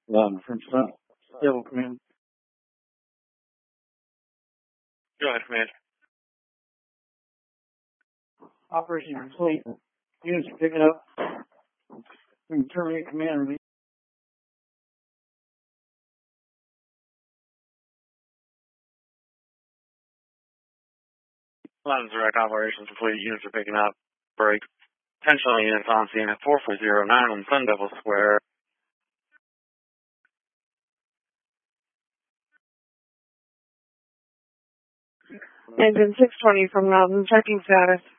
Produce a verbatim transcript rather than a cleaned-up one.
Um, from Sun Civil Command. Go ahead, Command. Operation complete. Units are picking up. We can terminate command release. Eleven direct operations complete. Units are picking up. Break. Attention units on scene at four four zero nine on Sun Devil Square. Engine six twenty from Melbourne, checking status.